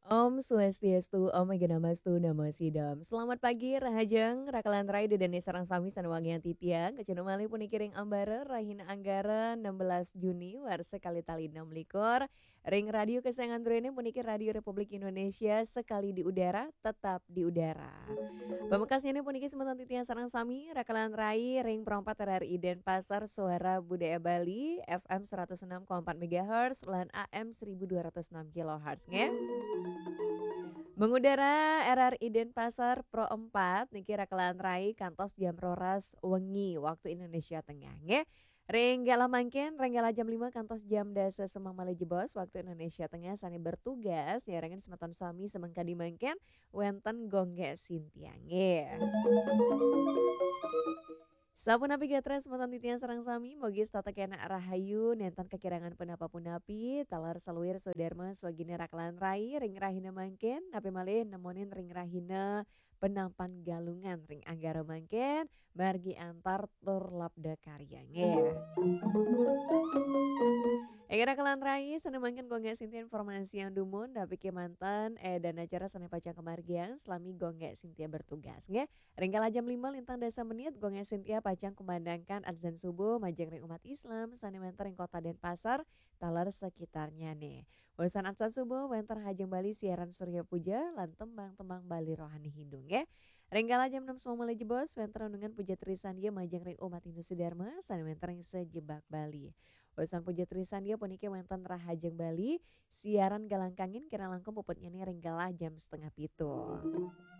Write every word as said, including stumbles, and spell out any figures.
Om Swastiastu, Om Mega Namastu, Namo Sidam. Selamat pagi, Rahajeng, Rakalan Rai, Dedane Sarang Sami, Sanuwangian Titiang, Kecunu Mali Punikiring Ambara, Rahina Anggara, enam belas Juni, War sekali tali enam likur, Ring Radio Kesayangan Durene, Punikir Radio Republik Indonesia, sekali di udara, tetap di udara. Pamukasnya ini puniki semeton Titiang Sarang Sami, Rakalan Rai, Ring Perompat R R I Denpasar, Suara Budaya Bali, F M seratus enam koma empat megahertz, lan A M seribu dua ratus enam kilohertz, nge? Mengudara R R I Denpasar Pro empat niki Rakalan Rai kantos jam roras wengi waktu Indonesia Tengah nge. Renggala mangken, renggala jam lima kantos jam dasa semang malajebos waktu Indonesia Tengah sani bertugas nyarangan semeton sami semengkadi mangken wenten gongge Sintia nge. Sapunapi gatra semeton titian sarang sami mogi stata kena rahayu nentan kekirangan penapa punapi talar saluir sodarma swagine raklan rai ring rahina mangken napi malih nemonin ring rahina penampan galungan ring anggara mangken margi antar tur labda karyange. Egera kelan rai sana mangken gongga sintia informasi yang dumun tapi ke mantan eh dan acara sana pacang kemargian selami gongga sintia bertugas nge. Ringkala jam lima lintang desa menit gongga sintia pacang kumandangkan adzan subuh majang ring umat Islam sana menter ring kota Denpasar talar sekitarnya nih. Urusan adzan subuh wenter hajeng Bali siaran Surya Puja lan tembang-tembang Bali rohani Hindu nge. Ringgala jam enam semua mulai jebos wenter dengan puja trisandia majang ring umat Hindu Sudarma sana menter ring sejebak Bali. Urusan puja trisandia puniki wenten rahajeng Bali siaran galangkangin kira langkung puputnya nih ringgalah jam setengah pitu.